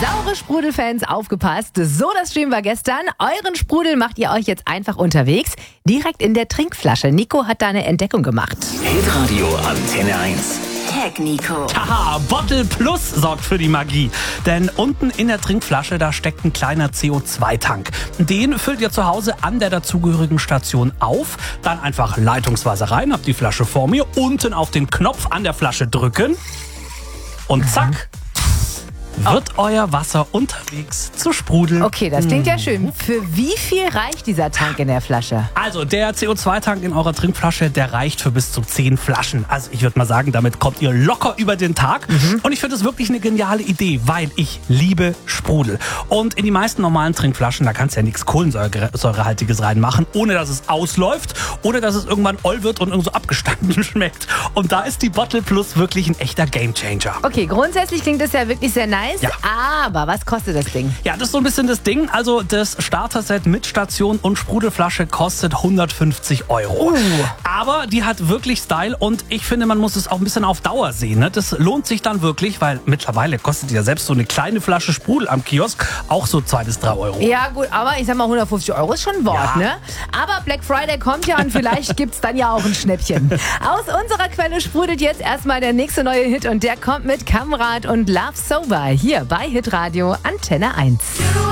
Saure Sprudelfans, aufgepasst. So, das Stream war gestern. Euren Sprudel macht ihr euch jetzt einfach unterwegs. Direkt in der Trinkflasche. Nico hat da eine Entdeckung gemacht. Hitradio Antenne 1. Tag Nico. Haha, Bottle Plus sorgt für die Magie. Denn unten in der Trinkflasche, da steckt ein kleiner CO2-Tank. Den füllt ihr zu Hause an der dazugehörigen Station auf. Dann einfach leitungsweise rein, habt die Flasche vor mir, unten auf den Knopf an der Flasche drücken. Und zack, wird euer Wasser unterwegs zu Sprudel. Okay, das klingt ja schön. Für wie viel reicht dieser Tank in der Flasche? Also der CO2-Tank in eurer Trinkflasche, der reicht für bis zu 10 Flaschen. Also ich würde mal sagen, damit kommt ihr locker über den Tag. Und ich finde es wirklich eine geniale Idee, weil ich liebe Sprudel. Und in die meisten normalen Trinkflaschen, da kannst du ja nichts Kohlensäurehaltiges reinmachen, ohne dass es ausläuft oder dass es irgendwann oll wird und irgend so abgestanden schmeckt. Und da ist die Bottle Plus wirklich ein echter Gamechanger. Okay, grundsätzlich klingt das ja wirklich sehr nice. Ja. Aber was kostet das Ding? Ja, das ist so ein bisschen das Ding. Also das Starter-Set mit Station und Sprudelflasche kostet 150 €. Aber die hat wirklich Style und ich finde, man muss es auch ein bisschen auf Dauer sehen. Ne? Das lohnt sich dann wirklich, weil mittlerweile kostet ja selbst so eine kleine Flasche Sprudel am Kiosk auch so 2 bis 3 €. Ja gut, aber ich sag mal 150 € ist schon ein Wort, Ja. ne? Aber Black Friday kommt ja und vielleicht gibt's dann ja auch ein Schnäppchen. Aus unserer Quelle sprudelt jetzt erstmal der nächste neue Hit und der kommt mit Kamrat und Love Sober hier bei Hitradio Antenne 1.